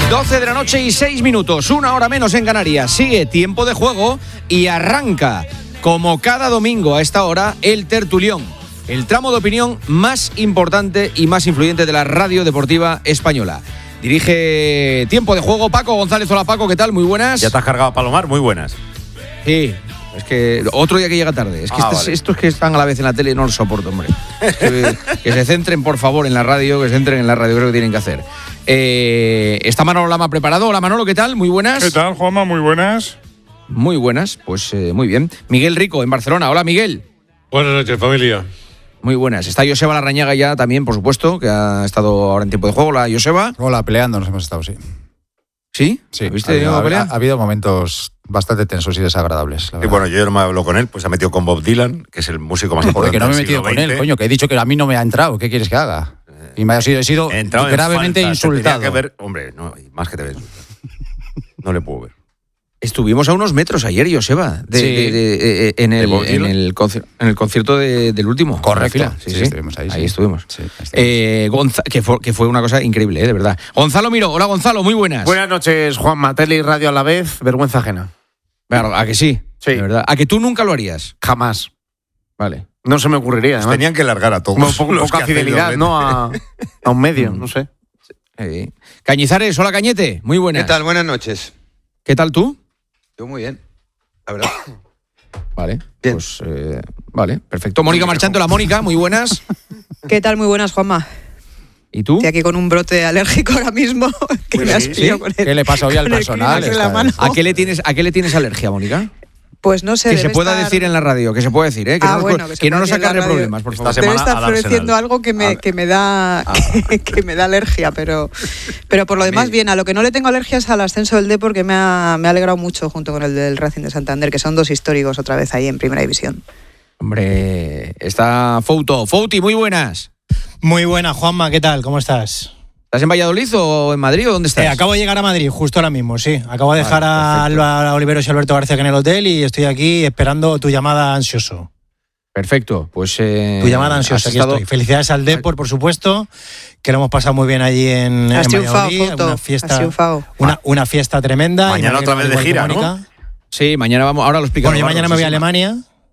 12 de la noche y 6 minutos, una hora menos en Canarias. Sigue Tiempo de Juego y arranca, como cada domingo a esta hora, el tertulión, el tramo de opinión más importante y más influyente de la radio deportiva española. Dirige Tiempo de Juego Paco González. Hola Paco, ¿qué tal? Muy buenas. ¿Ya te has cargado a Palomar? Muy buenas. Sí, es que otro día que llega tarde. Es que vale. estos que están a la vez en la tele no los soporto, hombre. Que se centren, por favor, en la radio, que se centren en la radio, creo que tienen que hacer. Está Manolo Lama preparado. Hola Manolo, ¿qué tal? Muy buenas. ¿Qué tal, Juanma? Muy buenas. Muy buenas, pues muy bien. Miguel Rico, en Barcelona. Hola Miguel. Buenas noches, familia. Muy buenas. Está Joseba Larrañaga ya también, por supuesto, que ha estado ahora en Tiempo de Juego. Hola Joseba. Hola, peleando nos hemos estado, sí. ¿Sí? Sí. ¿Viste Ha pelea? habido momentos bastante tensos y desagradables. Y bueno, yo no me hablo con él, pues se ha metido con Bob Dylan, que es el músico más Joder, importante que no me he del metido siglo con él, XX. coño, que he dicho que a mí no me ha entrado. ¿Qué quieres que haga? Y me he sido Entrado en gravemente falta, insultado. tenía que ver, hombre, no, más que te ves. No le puedo ver. Estuvimos a unos metros ayer, Joseba, en el concierto del último. Correcto. En la fila. Sí, estuvimos ahí. Ahí estuvimos. Sí, Que fue una cosa increíble, de verdad. Gonzalo Miró. Hola Gonzalo, muy buenas. Buenas noches, Juanma. Tele y radio a la vez, vergüenza ajena. Claro, ¿a que sí? Sí. De verdad. ¿A que tú nunca lo harías? Jamás. Vale. No se me ocurriría, además. Tenían que largar a todos. Como los poca que hacen fidelidad, doblete. ¿no? A un medio, no sé. Cañizares, hola Cañete, muy buenas. ¿Qué tal? Buenas noches. ¿Qué tal tú? Yo muy bien, la verdad. Vale, Bien. pues vale, perfecto. Mónica Marchante, hola Mónica, muy buenas. ¿Qué tal? Muy buenas, Juanma. ¿Y tú? Estoy aquí con un brote alérgico ahora mismo que me has pillado con el, ¿Qué le pasa hoy al con el personal? Kleenex en la mano. ¿A qué le tienes alergia, Mónica? Pues no sé. Que se debe pueda estar- decir en la radio, que se puede decir, ¿eh? Que que no nos puede decir en la acarre radio. problemas, por favor. Esta Debe semana estar al floreciendo Arsenal. algo que me da que me da alergia, pero por lo demás bien. A lo que no le tengo alergia es al ascenso del Depor, que me ha alegrado mucho junto con el del Racing de Santander, que son dos históricos otra vez ahí en Primera División. Hombre, está Fouti, muy buenas. Muy buena, Juanma, ¿qué tal? ¿Cómo estás? ¿Estás en Valladolid o en Madrid o dónde estás? Acabo de llegar a Madrid, justo ahora mismo, sí. Acabo de dejar a Alba Oliveros y Alberto García en el hotel y estoy aquí esperando tu llamada ansioso. Perfecto, pues... Tu llamada ansiosa, aquí estoy. Felicidades al Depor, por supuesto, que lo hemos pasado muy bien allí en Has triunfado, Valladolid. Fouto, Una has fiesta, triunfado. una fiesta tremenda. Mañana Y otra vez de igual que gira, ¿no? Mónica. Sí, mañana vamos, ahora lo explicamos. Bueno, yo mañana me voy a Alemania,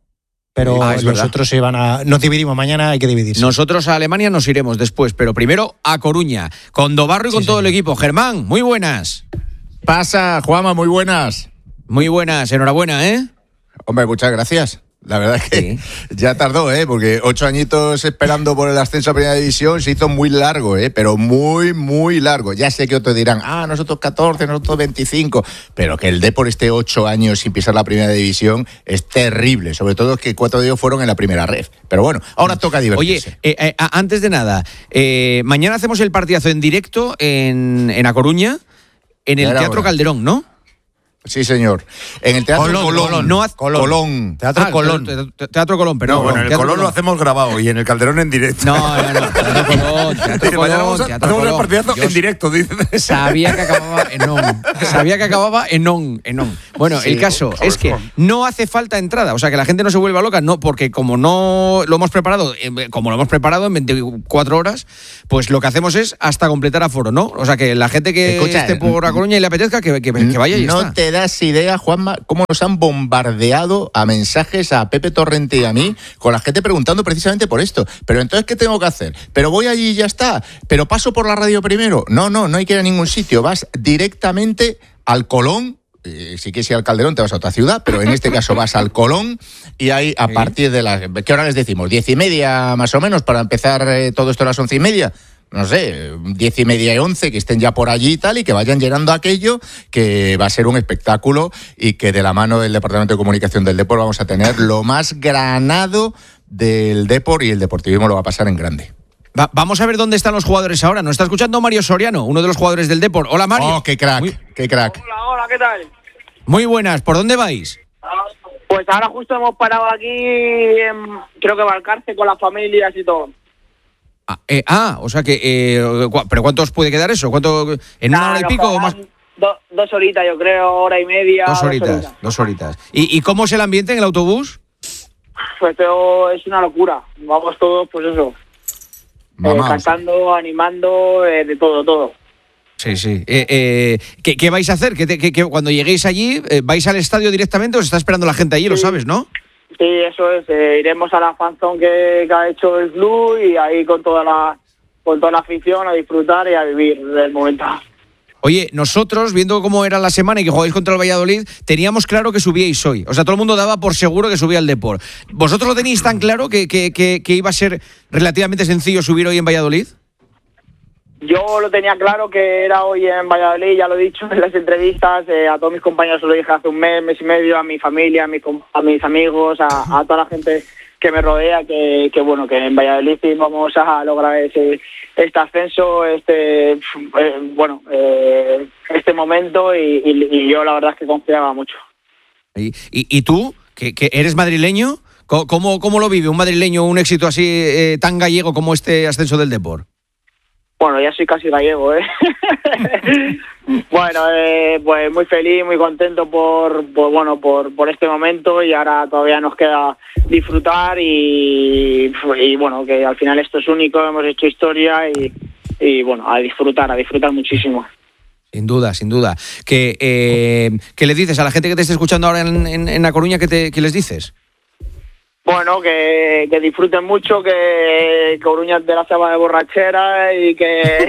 pero Ah, es verdad. nosotros nos dividimos, mañana hay que dividirse. Nosotros a Alemania nos iremos después, pero primero a Coruña, con Dobarro y con todo el equipo. Germán, muy buenas. Pasa, Juanma, muy buenas. Muy buenas, enhorabuena, ¿eh? Hombre, muchas gracias. La verdad es que Sí. ya tardó, porque 8 añitos esperando por el ascenso a Primera División se hizo muy largo, pero muy, muy largo. Ya sé que otros dirán, nosotros 14, nosotros 25, pero que el Depor esté 8 años sin pisar la Primera División es terrible, sobre todo que 4 de ellos fueron en la primera ref. Pero bueno, ahora toca divertirse. Oye, antes de nada, mañana hacemos el partidazo en directo en A Coruña, en el Ya era Teatro hora. Calderón, ¿no? Sí, señor. En el Teatro Colón. No, Colón. Teatro Colón. Teatro Colón, pero No, bueno, en el Teatro Colón lo hacemos grabado y en el Calderón en directo. No. Teatro Colón, Teatro Dice, mañana Colón, Teatro hacemos el Colón. partidazo Yo en directo, dice. Sabía que acababa en on. Bueno, Sí, el caso sobre es que todo. no hace falta entrada, o sea, que la gente no se vuelva loca, no, porque como no lo hemos preparado, en 24 horas, pues lo que hacemos es hasta completar aforo, ¿no? O sea, que la gente que Escucha, esté por A Coruña y le apetezca, que vaya y ya no está. te das idea, Juanma, cómo nos han bombardeado a mensajes a Pepe Torrente y a mí, con la gente preguntando precisamente por esto. Pero entonces, ¿qué tengo que hacer? Pero voy allí y ya está. Pero paso por la radio primero. No hay que ir a ningún sitio. Vas directamente al Colón. Si quieres ir al Calderón te vas a otra ciudad, pero en este caso vas al Colón y ahí a partir de las... ¿Qué hora les decimos? 10:30 más o menos para empezar todo esto a las 11:30. No sé, 10:30 y 11, que estén ya por allí y tal, y que vayan llenando aquello, que va a ser un espectáculo y que de la mano del Departamento de Comunicación del Depor vamos a tener lo más granado del Depor y el deportivismo lo va a pasar en grande. Vamos a ver dónde están los jugadores ahora. Nos está escuchando Mario Soriano, uno de los jugadores del Depor. Hola, Mario. ¡Oh, qué crack! ¡Qué crack! Hola, ¿qué tal? Muy buenas. ¿Por dónde vais? Pues ahora justo hemos parado aquí, creo que Valcarce, con las familias y todo. O sea que... ¿Pero cuánto os puede quedar eso? ¿Cuánto? ¿En una hora y nos pico o más? quedarán 2 horitas, yo creo, hora y media. 2 horitas. ¿Y cómo es el ambiente en el autobús? Pues todo es una locura. Vamos todos, pues eso. Mamá, cantando, animando, de todo. Sí. ¿Qué vais a hacer? ¿Que cuando lleguéis allí, vais al estadio directamente o os está esperando la gente allí? Lo sabes, ¿no? Sí, eso es. Iremos a la fanzone que ha hecho el club y ahí con toda la afición a disfrutar y a vivir el momento. Oye, nosotros, viendo cómo era la semana y que jugáis contra el Valladolid, teníamos claro que subíais hoy. O sea, todo el mundo daba por seguro que subía el Depor. ¿Vosotros lo teníais tan claro que iba a ser relativamente sencillo subir hoy en Valladolid? Yo lo tenía claro que era hoy en Valladolid, ya lo he dicho en las entrevistas, a todos mis compañeros se lo dije hace un mes y medio, a mi familia, a mis amigos, a toda la gente que me rodea, que en Valladolid vamos a lograr este ascenso, este momento y yo la verdad es que confiaba mucho. ¿Y tú, que eres madrileño, cómo lo vive un madrileño un éxito así tan gallego como este ascenso del Depor? Bueno, ya soy casi gallego, ¿eh? Bueno, pues muy feliz, muy contento por este momento y ahora todavía nos queda disfrutar y bueno, que al final esto es único, hemos hecho historia y bueno, a disfrutar muchísimo. Sin duda. ¿Qué le dices a la gente que te esté escuchando ahora en La Coruña? ¿Qué les dices? Bueno, que disfruten mucho, que Coruña es de la selva de borrachera y que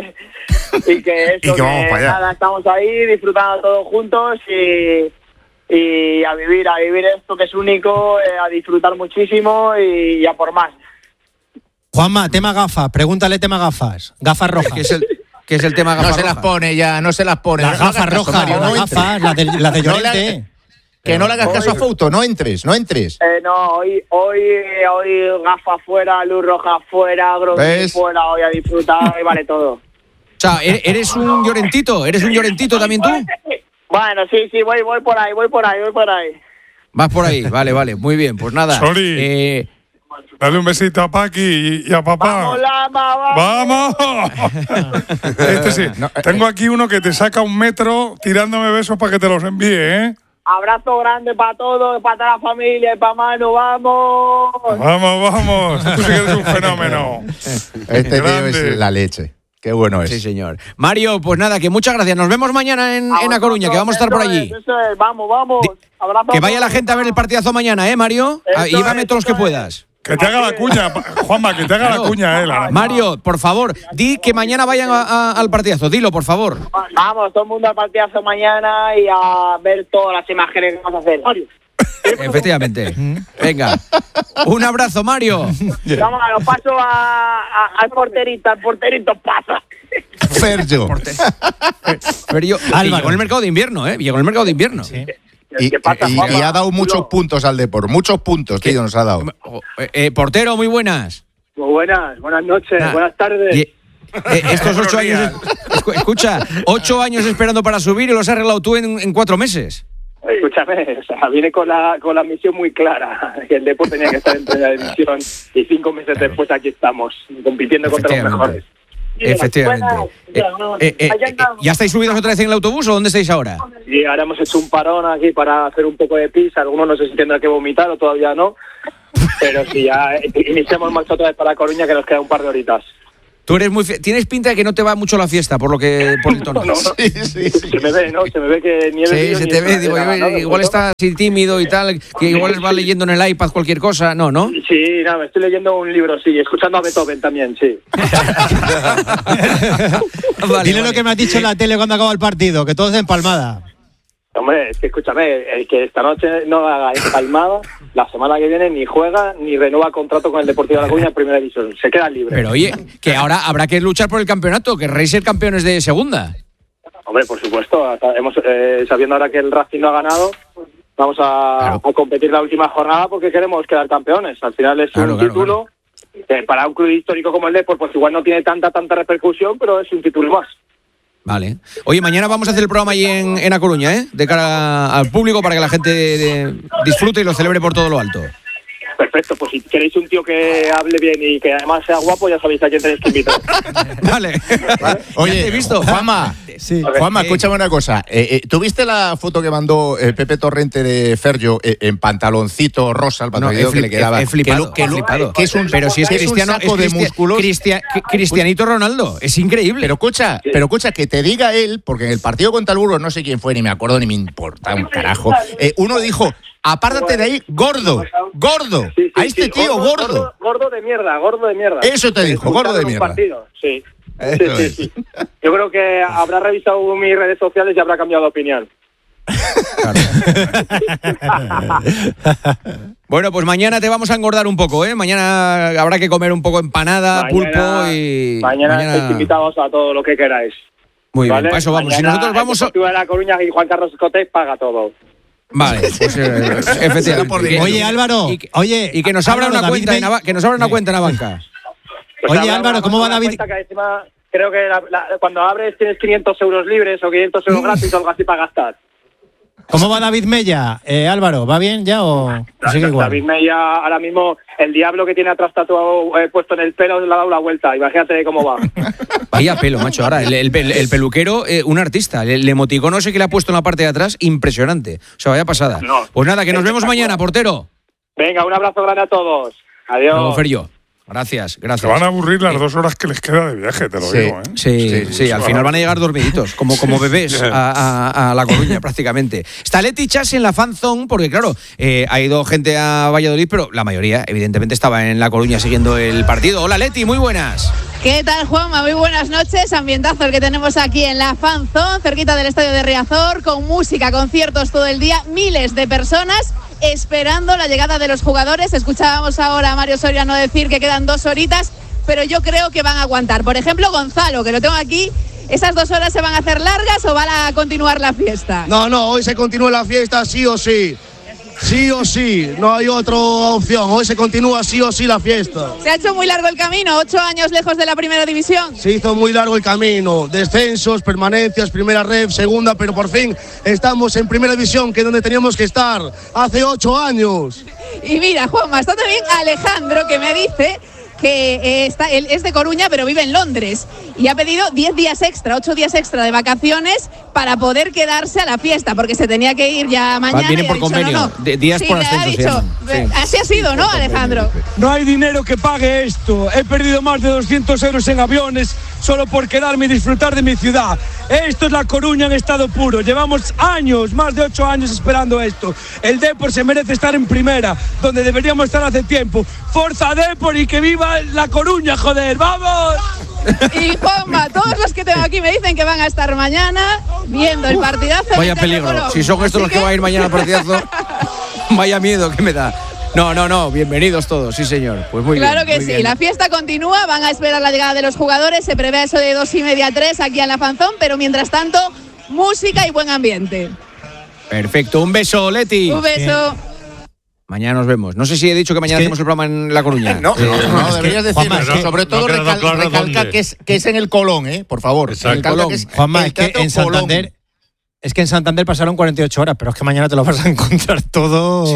vamos para allá. Nada, estamos ahí disfrutando todos juntos y a vivir esto que es único, a disfrutar muchísimo y a por más. Juanma, tema gafas, pregúntale tema gafas rojas. ¿Qué es el tema gafas rojas? No se las pone ya, no se las pone. Las gafas rojas, las gafas, las de Llorente. Que no le hagas caso a Fouto, no entres. No, hoy gafas fuera, luz roja fuera, Grovis fuera, hoy a disfrutar y vale todo. O sea, ¿eres un llorentito también tú? Bueno, sí, voy por ahí. Vas por ahí, vale, muy bien, pues nada. Sori, dale un besito a Paqui y a papá. ¡Vamos, Lama, vamos! Sí. Tengo aquí uno que te saca 1 metro tirándome besos para que te los envíe, ¿eh? Abrazo grande para todos, para toda la familia y para Manu, ¡vamos! ¡Vamos! Tú sí que eres un fenómeno. Este tío es la leche. Qué bueno es. Sí, señor. Mario, pues nada, que muchas gracias. Nos vemos mañana en A Coruña, que vamos a estar por allí. Eso es. Vamos. Abrazo. Que vaya la gente a ver el partidazo mañana, Mario? Y llévame todos los que puedas. Que te haga la cuña, Juanma, que te haga la cuña él. Mario, por favor, di que mañana vayan al partidazo. Dilo, por favor. Vamos, todo el mundo al partidazo mañana y a ver todas las imágenes que vamos a hacer. Mario. Efectivamente. Venga. Un abrazo, Mario. Vamos, lo paso al porterito. El porterito pasa. Ferjo. Llegó en el mercado de invierno, ¿eh? Llegó en el mercado de invierno. Sí. Y ha dado muchos puntos al Depor. Muchos puntos, tío, nos ha dado. Portero, muy buenas. Muy buenas noches, buenas tardes. Estos 8 años... Escucha, 8 años esperando para subir y los has arreglado tú en 4 meses. Escúchame, o sea, viene con la misión muy clara. Que el Depor tenía que estar en primera división y 5 meses después aquí estamos, compitiendo contra los mejores. Efectivamente. ¿Ya estáis subidos otra vez en el autobús o dónde estáis ahora? Sí, ahora hemos hecho un parón aquí para hacer un poco de pis. Algunos no sé si tendrán que vomitar o todavía no. Pero sí, ya iniciamos marcha otra vez para Coruña, que nos queda un par de horitas. Tú eres tienes pinta de que no te va mucho la fiesta, por el tono. No. Sí. Se me ve, ¿no? Se me ve que ni Sí, se te ve. Digo, igual estás así tímido y tal, que igual vas leyendo en el iPad cualquier cosa, ¿no? Sí, me estoy leyendo un libro, sí, escuchando a Beethoven también, sí. Dile lo que me has dicho en la tele cuando acaba el partido, que todo es empalmada. Hombre, es que escúchame, el que esta noche no haga empalmada, la semana que viene ni juega ni renueva contrato con el Deportivo de La Coruña en primera división. Se queda libre. Pero oye, que ahora habrá que luchar por el campeonato, querréis ser campeones de segunda. Hombre, por supuesto, sabiendo ahora que el Racing no ha ganado, vamos a competir la última jornada porque queremos quedar campeones. Al final es un título que para un club histórico como el Depor, pues igual no tiene tanta repercusión, pero es un título más. Vale. Oye, mañana vamos a hacer el programa allí en A Coruña, de cara al público, para que la gente disfrute y lo celebre por todo lo alto. Perfecto, pues si queréis un tío que hable bien y que además sea guapo, ya sabéis a quién tenéis que invitar. Vale. Oye, he visto, Juanma, Sí. Juanma, escúchame una cosa. ¿Tú viste la foto que mandó Pepe Torrente de Fergio en pantaloncito rosa, el pantaloncito que le quedaba? He flipado. Que es un, pero si es Cristiano, un saco de músculos. Cristianito Ronaldo, es increíble. Pero escucha, que te diga él, porque en el partido contra el Burgos, no sé quién fue, ni me acuerdo, ni me importa un carajo, uno dijo, apártate de ahí, gordo, Sí, a este tío gordo. Gordo de mierda. Eso te dijo, gordo de mierda. Sí. Sí. Yo creo que habrá revisado mis redes sociales y habrá cambiado de opinión. Bueno, pues mañana te vamos a engordar un poco, ¿eh? Mañana habrá que comer un poco empanada, pulpo y... Mañana estáis invitados a todo lo que queráis. Muy ¿vale? bien, para eso vamos. Mañana, Si nosotros vamos... a La Coruña y Juan Carlos Escotés paga todo. Vale, pues efectivamente. Oye, Álvaro, y que nos abra una cuenta en la banca. Pues oye, Álvaro, ¿cómo va David? Que encima, creo que cuando abres tienes 500 euros libres o 500 euros gratis o algo así para gastar. ¿Cómo va David Mella? Álvaro, ¿va bien ya o sigue igual? David Mella, ahora mismo, el diablo que tiene atrás tatuado puesto en el pelo le ha dado la vuelta. Imagínate cómo va. Vaya pelo, macho. Ahora, el peluquero, un artista. El emoticono ese que le ha puesto en la parte de atrás, impresionante. O sea, vaya pasada. No, pues nada, que nos vemos mañana, portero. Venga, un abrazo grande a todos. Adiós. Ferjo. Gracias. Se van a aburrir las 2 horas que les queda de viaje, te lo digo, ¿eh? Sí, al final van a llegar dormiditos, como bebés a La Coruña prácticamente. Está Leti Chasi en la Fan Zone, porque claro, ha ido gente a Valladolid, pero la mayoría evidentemente estaba en La Coruña siguiendo el partido. Hola Leti, muy buenas. ¿Qué tal, Juanma? Muy buenas noches. Ambientazo el que tenemos aquí en la Fan Zone, cerquita del estadio de Riazor, con música, conciertos todo el día, miles de personas esperando la llegada de los jugadores. Escuchábamos ahora a Mario Soriano decir que quedan 2 horitas, pero yo creo que van a aguantar. Por ejemplo, Gonzalo, que lo tengo aquí, ¿esas 2 horas se van a hacer largas o van a continuar la fiesta? No, hoy se continúa la fiesta sí o sí. Sí o sí, no hay otra opción. Hoy se continúa sí o sí la fiesta. Se ha hecho muy largo el camino, 8 años lejos de la primera división. Se hizo muy largo el camino, descensos, permanencias, primera ref, segunda, pero por fin estamos en primera división, que es donde teníamos que estar hace 8 años. Y mira, Juanma, está también Alejandro, que me dice que él es de Coruña, pero vive en Londres y ha pedido 10 días extra, 8 días extra de vacaciones para poder quedarse a la fiesta, porque se tenía que ir ya mañana. Viene por convenio, días por ascenso. Así ha sido, ¿no, Alejandro? No hay dinero que pague esto. He perdido más de 200 euros en aviones solo por quedarme y disfrutar de mi ciudad. Esto es La Coruña en estado puro. Llevamos años, más de 8 años esperando esto. El Depor se merece estar en primera, donde deberíamos estar hace tiempo. ¡Forza Depor y que viva La Coruña, joder! ¡Vamos! Y Juanma, todos los que tengo aquí me dicen que van a estar mañana viendo el partidazo. Vaya peligro, si son estos los que van a ir mañana al partidazo, vaya miedo que me da. No, bienvenidos todos, sí señor. Pues muy claro bien. Que sí, bien. La fiesta continúa, van a esperar la llegada de los jugadores, se prevé eso de 2:30, 3 aquí en la Fan Zone, pero mientras tanto, música y buen ambiente. Perfecto, un beso, Leti. Un beso. Mañana nos vemos. No sé si he dicho que mañana hacemos el programa en La Coruña. No, deberías decirlo. Sobre todo recalca que es en el Colón, por favor. Juanma, es que en Santander... Es que en Santander pasaron 48 horas, pero es que mañana te lo vas a encontrar todo.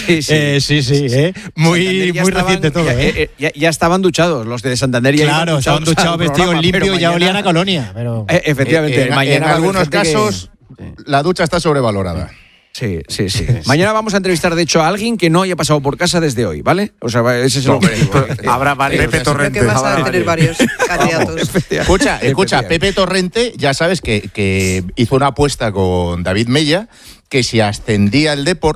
Sí. Muy reciente todo. Ya estaban duchados los de Santander. Claro, estaban duchados, vestidos limpios, ya olían a colonia. Pero... efectivamente, mañana en algunos casos la ducha está sobrevalorada. Sí. Mañana vamos a entrevistar, de hecho, a alguien que no haya pasado por casa desde hoy, ¿vale? O sea, ese es el objetivo. Habrá varios. Pepe Torrente. Que vas a tener varios candidatos. Escucha, Pepe Torrente, ya sabes que hizo una apuesta con David Mella, que si ascendía el Depor,